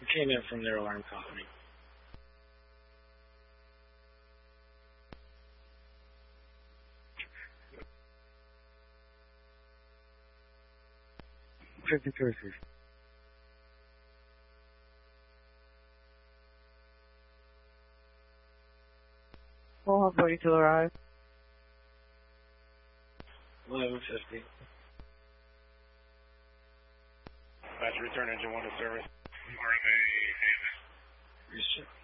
who came in from their alarm company. Fifty choices. Mohawk waiting to arrive. 11:50. Dispatch, return engine 1 to service. Reset.